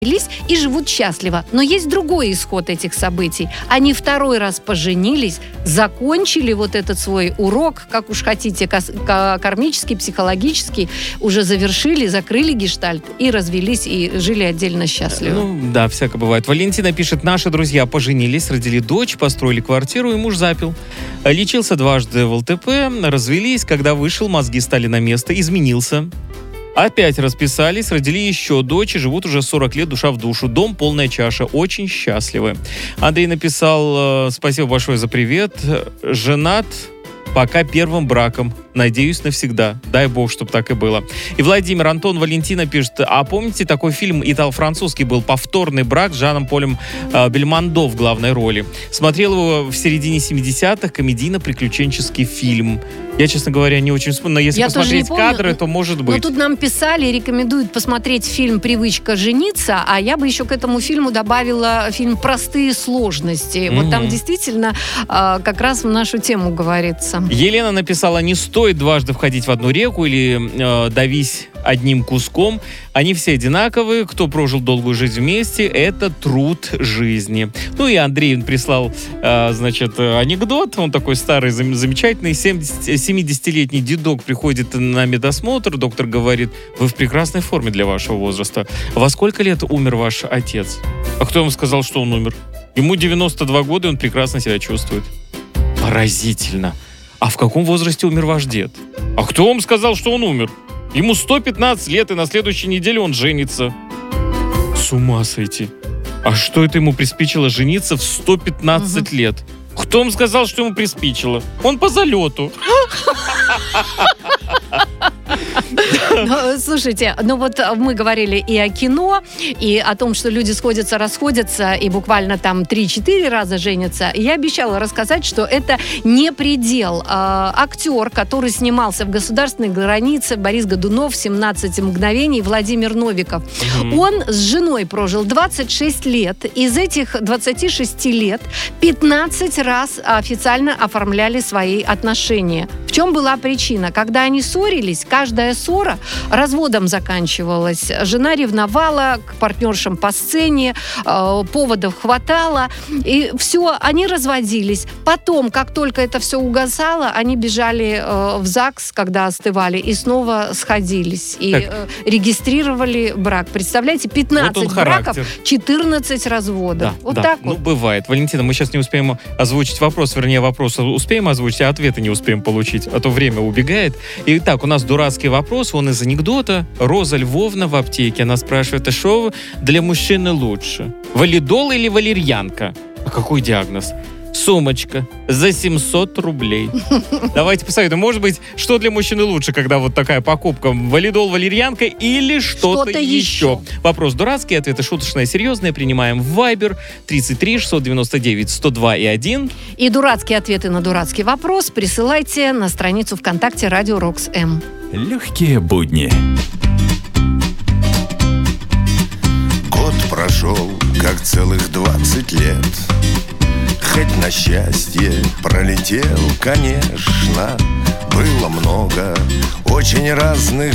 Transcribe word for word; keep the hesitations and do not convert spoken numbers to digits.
и живут счастливо. Но есть другой исход этих событий. Они второй раз поженились, закончили вот этот свой урок, как уж хотите, кармический, психологический, уже завершили, закрыли гештальт и развелись, и жили отдельно счастливо. Ну, да, всякое бывает. Валентина пишет: наши друзья поженились, родили дочь, построили квартиру, и муж запил. Лечился дважды в ЛТП, развелись, когда вышел, мозги стали на место, изменился. Опять расписались, родили еще дочь и живут уже сорок лет душа в душу. Дом полная чаша, очень счастливы. Андрей написал: э, спасибо большое за привет. Женат пока первым браком. Надеюсь, навсегда. Дай бог, чтобы так и было. И Владимир, Антон, Валентина пишет: а помните, такой фильм итало-французский был «Повторный брак» с Жаном Полем э, Бельмондо в главной роли. Смотрел его в середине семидесятых, комедийно-приключенческий фильм. Я, честно говоря, не очень вспомню, но если Я посмотреть помню, кадры, то может быть. Но тут нам писали и рекомендуют посмотреть фильм «Привычка жениться», а я бы еще к этому фильму добавила фильм «Простые сложности». Mm-hmm. Вот там действительно э, как раз в нашу тему говорится. Елена написала: не стоит дважды входить в одну реку или э, давись одним куском. Они все одинаковые. Кто прожил долгую жизнь вместе, это труд жизни. Ну и Андрей прислал, э, значит, анекдот. Он такой старый, зам- замечательный. семидесятилетний дедок приходит на медосмотр. Доктор говорит: вы в прекрасной форме для вашего возраста. Во сколько лет умер ваш отец? А кто вам сказал, что он умер? Ему девяносто два года, и он прекрасно себя чувствует. Поразительно. А в каком возрасте умер ваш дед? А кто вам сказал, что он умер? Ему сто пятнадцать лет, и на следующей неделе он женится. С ума сойти. А что это ему приспичило жениться в сто пятнадцать угу. лет? Кто вам сказал, что ему приспичило? Он по залету. Ну, слушайте, ну вот мы говорили и о кино, и о том, что люди сходятся, расходятся, и буквально там три-четыре раза женятся. Я обещала рассказать, что это не предел. А, актер, который снимался в «Государственной границе», Борис Годунов, «семнадцать мгновений», Владимир Новиков. Mm-hmm. Он с женой прожил двадцать шесть лет. Из этих двадцати шести лет пятнадцать раз официально оформляли свои отношения. В чем была причина? Когда они ссорились, каждая ссора разводом заканчивалась. Жена ревновала к партнершам по сцене, э, поводов хватало, и все, они разводились. Потом, как только это все угасало, они бежали э, в ЗАГС, когда остывали, и снова сходились. И э, регистрировали брак. Представляете, пятнадцать вот браков, четырнадцать разводов. Да, вот да. так ну, вот. Бывает. Валентина, мы сейчас не успеем озвучить вопрос, вернее, вопрос успеем озвучить, а ответы не успеем получить, а то время убегает. Итак, у нас дурацкий вопрос, он из анекдота. Роза Львовна в аптеке, она спрашивает: а что для мужчины лучше? Валидол или валерьянка? А какой диагноз? Сумочка за семьсот рублей. Давайте посоветуем. Может быть, что для мужчины лучше, когда вот такая покупка? Валидол, валерьянка или что-то, что-то еще? еще? Вопрос дурацкий, ответы шуточные, серьезные. Принимаем в Viber тридцать три шестьсот девяносто девять сто два и один. И дурацкие ответы на дурацкий вопрос присылайте на страницу ВКонтакте Радио Рокс М. Легкие будни. Год прошел, как целых двадцать лет. Хоть на счастье пролетел, конечно. Было много очень разных